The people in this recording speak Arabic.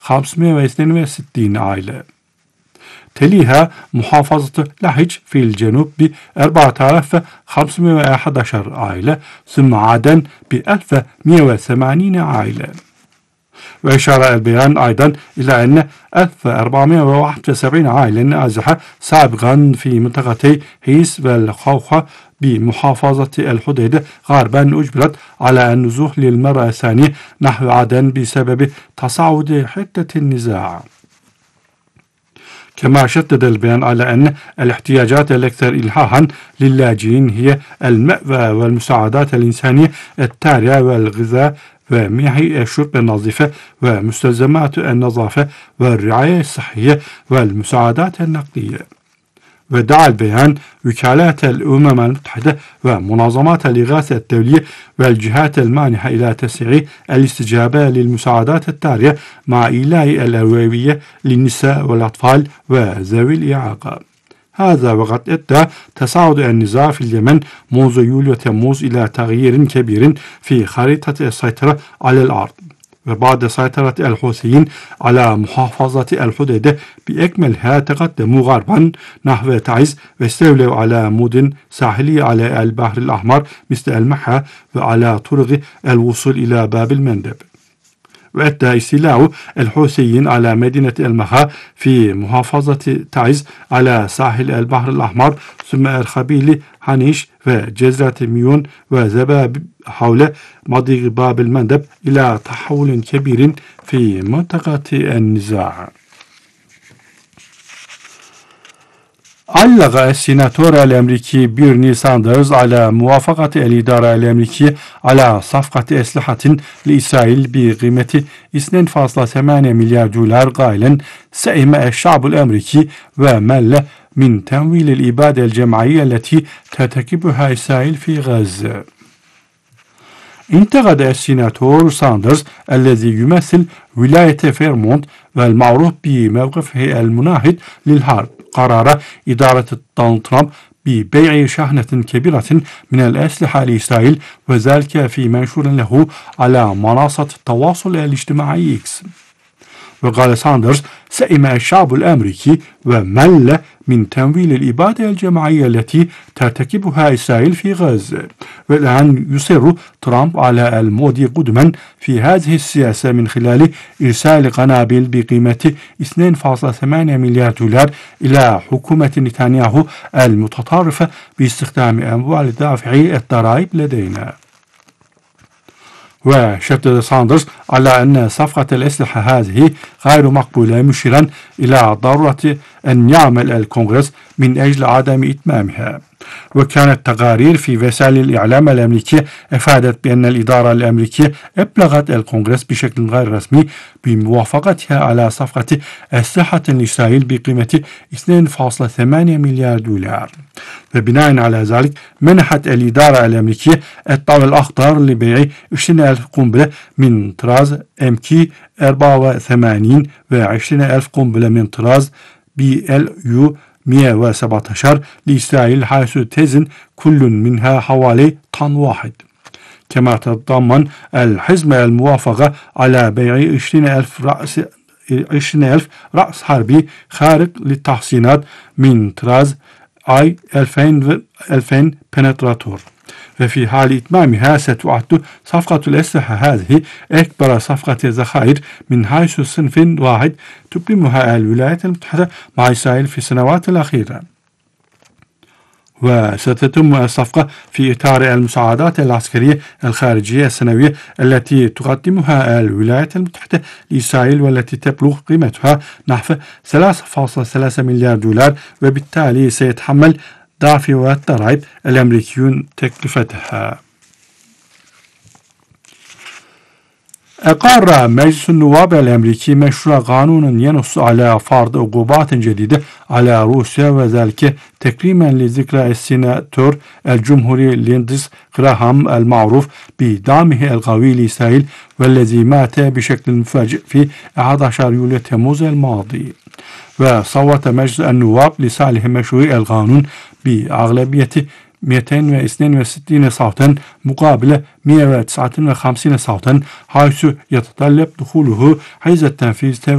562 عائلة. تليها محافظة لهج في الجنوب ب 4511 عائلة، ثم عدن ب 1180 عائلة. وأشار البيان أيضا إلى أن 1471 عائلة نازحة سابقا في منطقتي هيس والخوخة بمحافظة الحديدة غربا أجبرت على النزوح للمرة الثانية نحو عدن بسبب تصاعد حدة النزاع. كما شدد البيان على أن الاحتياجات الأكثر إلحاحا للاجئين هي المأوى والمساعدات الإنسانية التالية والغذاء ومياه الشرب النظيفة ومستلزمات النظافة والرعاية الصحية والمساعدات النقدية. ودعا البيان وكالات الأمم المتحدة ومنظمات الإغاثة الدولية والجهات المانحة إلى تسعير الاستجابة للمساعدات التالية مع إيلاء الأولوية للنساء والأطفال وذوي الإعاقة. هذا وقد أدى تصاعد النزاع في اليمن منذ يوليو تموز إلى تغيير كبير في خريطة السيطرة على الأرض. وبعد سيطرة الحوثيين على محافظة الحديدة بأكملها تقدموا غربا نحو تعز واستولوا على مدن ساحلية على البحر الأحمر مثل المحا وعلى طرق الوصول إلى باب المندب. وأدى استيلاء الحوثيين على مدينة المخا في محافظة تعز على ساحل البحر الأحمر، ثم الخبيل حنيش وجزيرة ميون وزباب حول مضيق باب المندب إلى تحول كبير في منطقة النزاع. علق السيناتور الأمريكي بيرني ساندرز على موافقة الإدارة الأمريكية على صفقة أسلحة لإسرائيل بقيمة 2.8 مليار دولار قائلا: سئم الشعب الأمريكي ومل من تمويل الإبادة الجماعية التي ترتكبها إسرائيل في غزة. انتقد السيناتور ساندرز الذي يمثل ولاية فيرمونت والمعروف بموقفه المناهض للحرب قرار إدارة دونالد ترامب ببيع شحنة كبيرة من الأسلحة لإسرائيل، وذلك في منشور له على منصة التواصل الاجتماعي إكس. وقال ساندرز: سئم الشعب الأمريكي ومل من تمويل الإبادة الجماعية التي ترتكبها إسرائيل في غزة. والآن يصر ترامب على المضي قدما في هذه السياسة من خلال إرسال قنابل بقيمة 2.8 مليار دولار إلى حكومة نتنياهو المتطرفة باستخدام أموال دافعي الضرائب لدينا. وشدد ساندرز على أن صفقة الأسلحة هذه غير مقبولة، مشيرا إلى ضرورة أن يعمل الكونغرس من أجل عدم إتمامها. وكانت تقارير في وسائل الإعلام الأمريكية أفادت بأن الإدارة الأمريكية أبلغت الكونغرس بشكل غير رسمي بموافقتها على صفقة أسلحة لإسرائيل بقيمة 2.8 مليار دولار. وبناء على ذلك منحت الإدارة الأمريكية الضوء الأخضر لبيع 20,000 قنبلة من طراز MK 84 و20,000 قنبلة من طراز BLU 117 لإسرائيل، حيث تزن كل منها حوالي طن واحد. كما تتضمن الحزمة الموافقة على بيع 20,000 رأس حربي خارق للتحصينات من طراز I 2000 بنتراتور. وفي حال إتمامها ستعد صفقة الأسلحة هذه أكبر صفقة ذخائر من حيث صنف واحد تبرمها الولايات المتحدة مع إسرائيل في السنوات الأخيرة. وستتم الصفقة في إطار المساعدات العسكرية الخارجية السنوية التي تقدمها الولايات المتحدة لإسرائيل، والتي تبلغ قيمتها نحو 3.3 مليار دولار، وبالتالي سيتحمل دافع الضرائب الأمريكيون تكلفتها. أقر مجلس النواب الأمريكي مشروع قانون ينص على فرض عقوبات جديدة على روسيا، وذلك تكريما لذكرى السيناتور الجمهوري ليندسي غراهام المعروف بدعمه القوي لإسرائيل، والذي مات بشكل مفاجئ في 11 يوليو تموز الماضي. وصوت مجلس النواب لصالح مشروع القانون بأغلبية 262 صوتا مقابل 159 صوتا، حيث يتطلب دخوله حيز التنفيذ